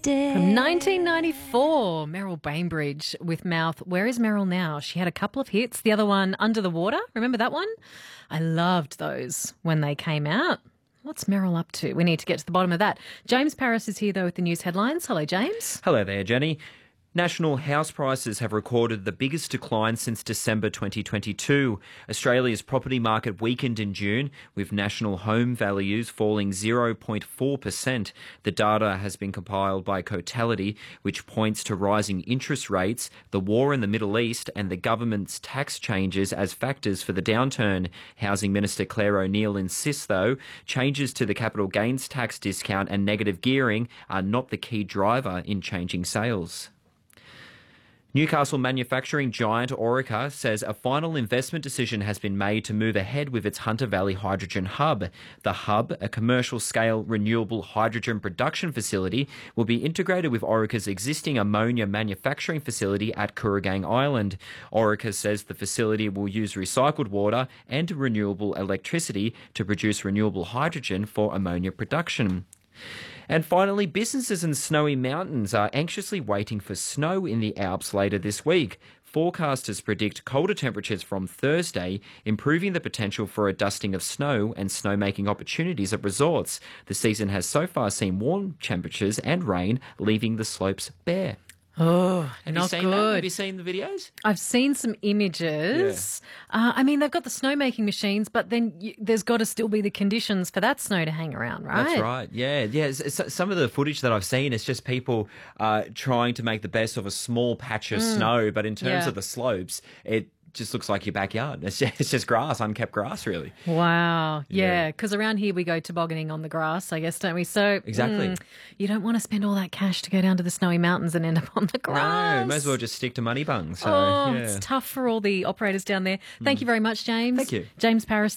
Tuesday. From 1994, Meryl Bainbridge with Mouth. Where is Meryl now? She had a couple of hits. The other one, Under the Water. Remember that one? I loved those when they came out. What's Meryl up to? We need to get to the bottom of that. James Paris is here, though, with the news headlines. Hello, James. Hello there, Jenny. National house prices have recorded the biggest decline since December 2022. Australia's property market weakened in June, with national home values falling 0.4%. The data has been compiled by Cotality, which points to rising interest rates, the war in the Middle East, and the government's tax changes as factors for the downturn. Housing Minister Claire O'Neil insists, though, changes to the capital gains tax discount and negative gearing are not the key driver in changing sales. Newcastle manufacturing giant Orica says a final investment decision has been made to move ahead with its Hunter Valley Hydrogen Hub. The hub, a commercial-scale renewable hydrogen production facility, will be integrated with Orica's existing ammonia manufacturing facility at Kooragang Island. Orica says the facility will use recycled water and renewable electricity to produce renewable hydrogen for ammonia production. And finally, businesses in snowy mountains are anxiously waiting for snow in the Alps later this week. Forecasters predict colder temperatures from Thursday, improving the potential for a dusting of snow and snowmaking opportunities at resorts. The season has so far seen warm temperatures and rain, leaving the slopes bare. Oh, Have not you seen good. that? Have you seen the videos? I've seen some images. I mean, they've got the snowmaking machines, but then there's got to still be the conditions for that snow to hang around, right? That's right. Yeah. Some of the footage that I've seen is just people trying to make the best of a small patch of snow, but in terms of the slopes, it just looks like your backyard. It's just grass, unkept grass, really. Wow. Yeah, because around here we go tobogganing on the grass, I guess, don't we? So Exactly. You don't want to spend all that cash to go down to the snowy mountains and end up on the grass. No, may as well just stick to Moneybung. So, It's tough for all the operators down there. Thank you very much, James. Thank you. James Paris.